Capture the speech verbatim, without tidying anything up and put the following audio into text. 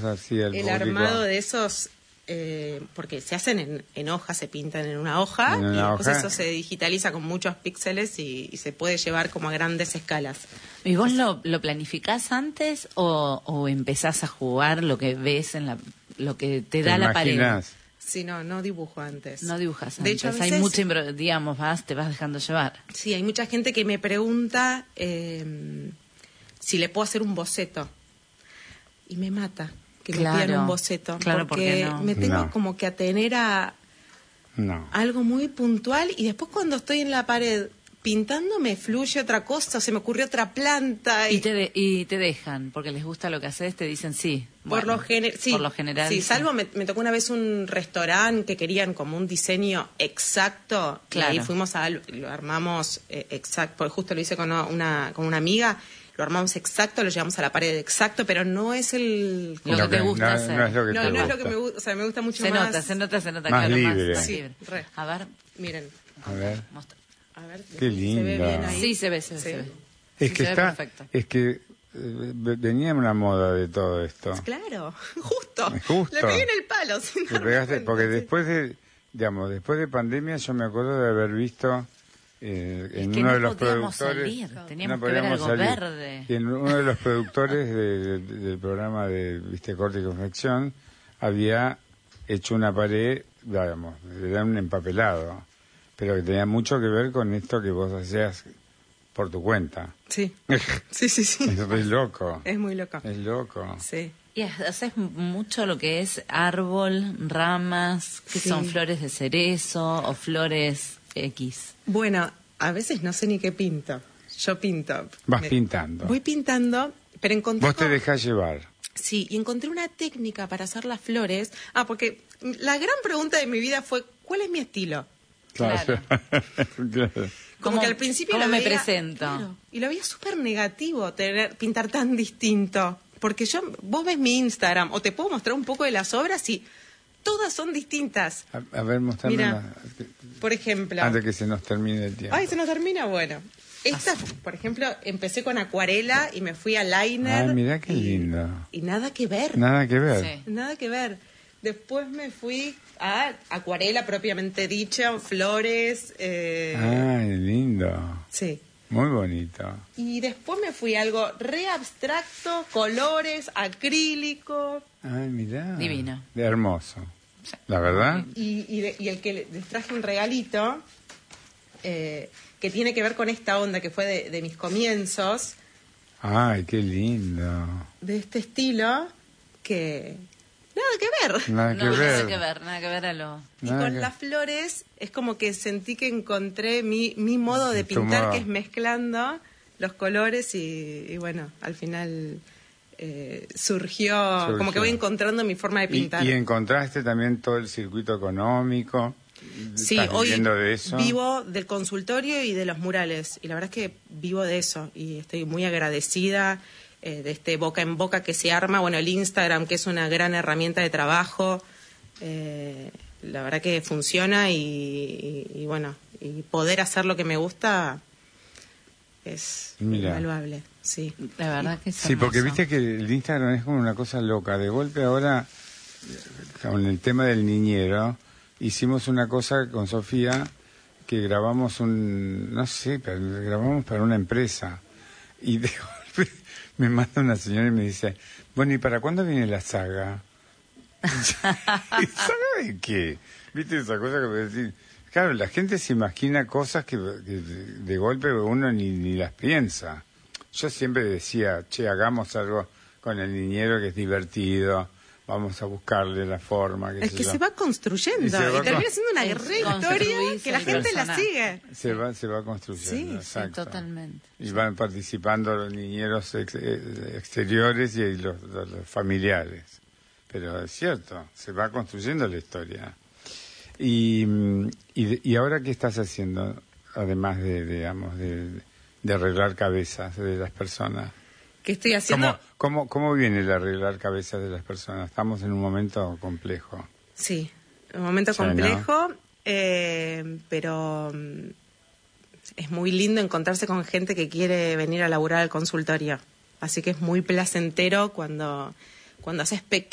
contamos así al El público. armado de esos, eh, porque se hacen en, en hoja, se pintan en una hoja, En una y después hoja. eso se digitaliza con muchos píxeles y, y se puede llevar como a grandes escalas. ¿Y vos lo, lo planificás antes o, o empezás a jugar lo que ves en la, lo que te da ¿Te la pared? imaginas? Sí, no, no dibujo antes. No dibujas antes. De hecho, a veces, hay mucho, impro- digamos, vas, te vas dejando llevar. Sí, hay mucha gente que me pregunta eh, si le puedo hacer un boceto. Y me mata que Claro, me pidan un boceto. claro, porque ¿por qué no? me tengo No. como que atener a No. algo muy puntual y después cuando estoy en la pared pintando me fluye otra cosa, se me ocurrió otra planta. Y te, de- y te dejan, porque les gusta lo que haces, te dicen sí. Por, Bueno, lo gener- sí, por lo general. sí, salvo me, me tocó una vez un restaurante que querían como un diseño exacto. Claro. Y ahí fuimos a, lo armamos eh, exacto, porque justo lo hice con una, con una amiga, lo armamos exacto, lo llevamos a la pared exacto, pero no es el... Lo que te gusta no, hacer. no es lo que no, te no es gusta. lo que me gusta, o sea, me gusta mucho Se más... nota, se nota, se nota. Más claro, libre. Más, Sí, libre. re. A ver, Miren, A ver. mostra. a ver. Qué ¿se ve lindo. bien ahí? Sí, se ve, se ve, Sí. se ve. Es Sí, que se ve está, perfecto. es que eh, venía una moda de todo esto. Claro, justo. Justo. Le pegué en el palo. Sin Te darme pegaste, cuenta, porque sí. después de, digamos, después de pandemia yo me acuerdo de haber visto eh, Es en que uno no de los podíamos productores, salir, teníamos no que ver podíamos algo salir. verde. Y en uno de los productores de- de- del programa de Viste Corte y Confección había hecho una pared, digamos, era un empapelado, pero que tenía mucho que ver con esto que vos hacías por tu cuenta. Sí, sí, sí, sí. Es re loco. Es muy loco. Es loco. Sí. Y haces mucho lo que es árbol, ramas, que Sí. son flores de cerezo o flores X. Bueno, a veces no sé ni qué pinto. Yo pinto. Vas Me- pintando. Voy pintando, pero encontré... Vos te como- dejás llevar. Sí, y encontré una técnica para hacer las flores. Ah, porque la gran pregunta de mi vida fue, ¿cuál es mi estilo? Claro. Claro. Como ¿Cómo- que al principio cómo lo me veía- presento? claro, y lo veía súper negativo tener pintar tan distinto. Porque yo, vos ves mi Instagram, o te puedo mostrar un poco de las obras y todas son distintas. A, a ver, mostrame Mira, la- Por ejemplo... antes que se nos termine el tiempo. Ay, se nos termina, bueno. Esta, por ejemplo, empecé con acuarela y me fui a liner. Ay, mirá qué y- lindo. Y nada que ver. Nada que ver. Sí. Nada que ver. Después me fui a acuarela propiamente dicha, flores. Eh, Ay, lindo. Sí. Muy bonito. Y después me fui a algo re abstracto, colores, acrílico. Ay, mirá. Divino. De hermoso. La verdad. Y, y, de- y el que le- les traje un regalito eh, que tiene que ver con esta onda que fue de, de mis comienzos, Ay, qué lindo. de este estilo, que nada que ver. Nada que No, ver. nada que ver, nada que ver a lo... Y Nada con que- las flores es como que sentí que encontré mi, mi modo de Tu pintar, modo. que es mezclando los colores y, y bueno, al final eh, surgió, Surgió. como que voy encontrando mi forma de Y, pintar. y encontraste también todo el circuito económico. Sí, ¿Estás hoy viviendo de eso? vivo del consultorio y de los murales. Y la verdad es que vivo de eso. Y estoy muy agradecida eh, de este boca en boca que se arma. Bueno, el Instagram, que es una gran herramienta de trabajo. eh, la verdad que funciona y, y- y bueno, y poder hacer lo que me gusta es Mira. invaluable. Sí. La verdad que es Sí, porque hermoso. viste que el Instagram es como una cosa loca. De golpe ahora, con el tema del niñero, hicimos una cosa con Sofía que grabamos un, no sé, pero grabamos para una empresa. Y de golpe me manda una señora y me dice, bueno, ¿y para cuándo viene la saga? ¿Y saga de qué? ¿Viste esa cosa que puedo decir? Claro, la gente se imagina cosas que, que de, de golpe uno ni, ni las piensa. Yo siempre decía, che, hagamos algo con el niñero que es divertido, vamos a buscarle la forma. qué Es sé que yo. se va construyendo Y y, se va termina con- siendo una Es re historia construirse que la el gente la personaje. sigue. Se va, se va construyendo, Sí, sí, exacto. totalmente. Y van participando los niñeros ex- eh, exteriores y los, los- los familiares. Pero es cierto, se va construyendo la historia. Y, mm, y, de- y ahora, ¿qué estás haciendo? Además de, de, digamos, de, de arreglar cabezas de las personas. ¿Qué estoy haciendo? ¿Cómo, cómo, ¿Cómo viene el arreglar cabezas de las personas? Estamos en un momento complejo. Sí, un momento Sí, ¿no? complejo, eh, pero mm, es muy lindo encontrarse con gente que quiere venir a laburar al consultorio. Así que es muy placentero cuando, cuando haces